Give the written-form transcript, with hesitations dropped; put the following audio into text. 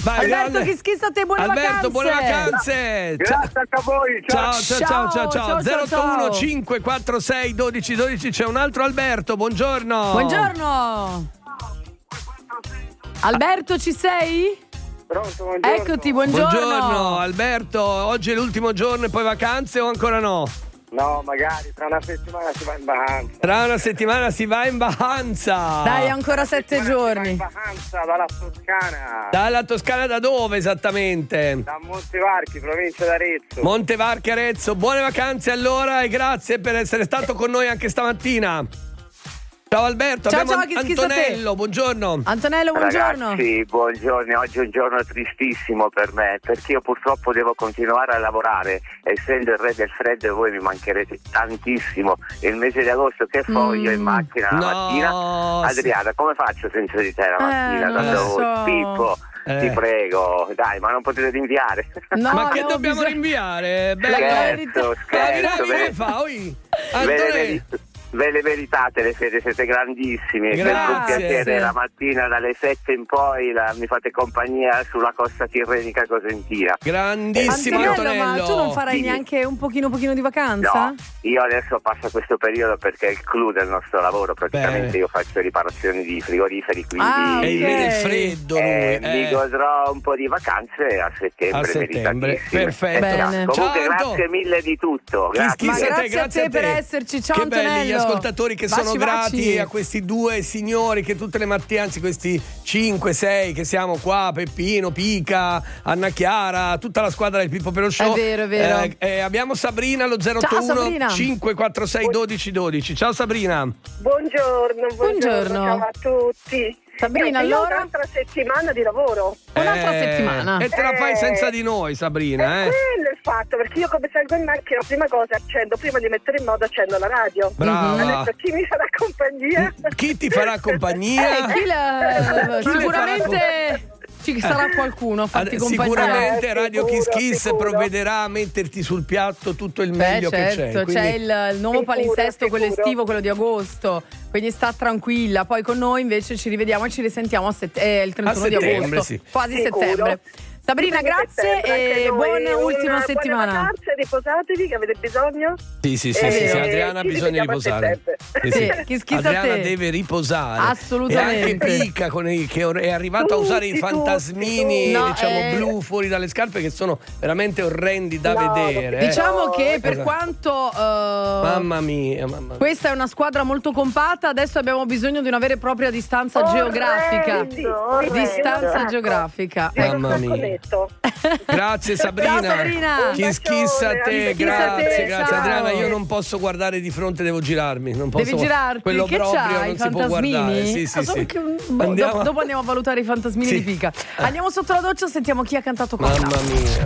Vai, Alberto, chi schissa a te, buone Alberto, vacanze. buone vacanze. Grazie anche a voi. Ciao. 081 546 1212. C'è un altro Alberto, buongiorno. Buongiorno. Alberto, ci sei? Pronto, buongiorno. Eccoti, buongiorno. Buongiorno Alberto, oggi è l'ultimo giorno e poi vacanze o ancora no? No, magari tra una settimana si va in vacanza. Tra una settimana si va in vacanza. Dai, ancora 7 Si va giorni. in vacanza dalla Toscana. Dalla Toscana da dove esattamente? Da Montevarchi, provincia d'Arezzo. Montevarchi, Arezzo. Buone vacanze allora e grazie per essere stato con noi anche stamattina. Ciao Alberto, Ciao, abbiamo che schizza a te. Antonello, buongiorno. Antonello, buongiorno. Ragazzi, buongiorno. Oggi è un giorno tristissimo per me, perché io purtroppo devo continuare a lavorare. Essendo il re del freddo, voi mi mancherete tantissimo. Il mese di agosto che fo io in macchina la mattina. Adriana, come faccio senza di te la mattina? non Tanto lo voi, so. Pippo, ti prego, dai, ma non potete rinviare. No, Ma che abbiamo dobbiamo bisogno- rinviare? Scherzo, Che fa? Ve le meritate le fede, siete grandissimi. È sempre un Grazie. piacere la mattina dalle 7 in poi mi fate compagnia sulla costa tirrenica cosentina. Grandissimo Antonello, Antonello. ma tu non farai Sì. neanche un pochino di vacanza? No, io adesso passo questo periodo perché è il clou del nostro lavoro, praticamente Bene. io faccio riparazioni di frigoriferi, quindi Ah, È il re del Ok. freddo lui. mi godrò un po' di vacanze a settembre. A settembre, meritatissime. perfetto. Bene. Comunque Ciao, grazie Anto. mille di tutto. Chi Grazie. schizza Ma a te, grazie a te per esserci. Ciao, che belli gli Antonello. ascoltatori che sono Baci, grati baci. a questi due signori che tutte le mattine, anzi questi 5-6 che siamo qua, Peppino, Pica, Anna Chiara, tutta la squadra del Pippo Pello Show. È vero. Abbiamo Sabrina allo 081 Sabrina. 546 1212. Ciao Sabrina. Buongiorno. Ciao a tutti. Sabrina, Io ho allora? un'altra settimana di lavoro. Un'altra settimana. E te la fai senza di noi, Sabrina, È quello il fatto, perché io come salgo in macchina, prima cosa accendo, prima di mettere in modo accendo la radio. Brava. Adesso chi mi farà compagnia? Chi ti farà compagnia? Sicuramente ci sarà qualcuno a farti compagnia. Sicuramente Radio Kiss Sicuro, Kiss sicuro. provvederà a metterti sul piatto tutto il Beh, meglio che c'è. certo, Quindi- c'è il nuovo Sicuro, palinsesto, quello sicuro. estivo, quello di agosto. Quindi sta tranquilla. Poi con noi invece ci rivediamo e ci risentiamo il 31 di settembre, agosto. sì. Quasi Sicuro. settembre. Sabrina, Prima di grazie settembre, e anche noi. buona ultima Buone settimana. vacanze, riposatevi che avete bisogno. Sì, vero. Adriana ha Ci bisogno di rivediamo a riposare. settembre. Sì, chi schizza a Adriana te? deve riposare. Assolutamente. E anche Pica che è arrivato a usare i Tutti, fantasmini, tutti. No, diciamo, blu fuori dalle scarpe che sono veramente orrendi da No, vedere. Diciamo che per Esatto. quanto Mamma mia. questa è una squadra molto compatta, adesso abbiamo bisogno di una vera e propria distanza geografica. Orrendo. Distanza geografica. Mamma mia. Grazie Sabrina. Ciao, Sabrina. Chi schissa a te, Chi schissa a te, grazie, ciao. grazie Adriana. Io non posso guardare di fronte, devo girarmi. Non posso, Devi girarti? quello Che proprio c'hai? non I si può guardare. fantasmini? Sì, Ah, so sì. che- Andiamo. Dopo andiamo a valutare i fantasmini Sì. di Pica. Andiamo sotto la doccia, sentiamo chi ha cantato qua. Mamma mia.